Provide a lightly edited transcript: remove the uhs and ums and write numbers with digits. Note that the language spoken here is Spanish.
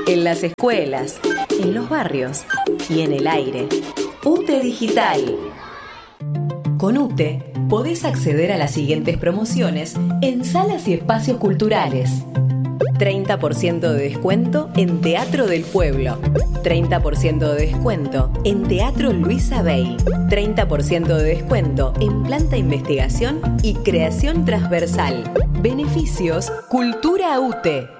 en las escuelas, en los barrios y en el aire. UTE Digital. Con UTE podés acceder a las siguientes promociones en salas y espacios culturales. 30% de descuento en Teatro del Pueblo. 30% de descuento en Teatro Luisa Bey. 30% de descuento en Planta Investigación y Creación Transversal. Beneficios Cultura UTE.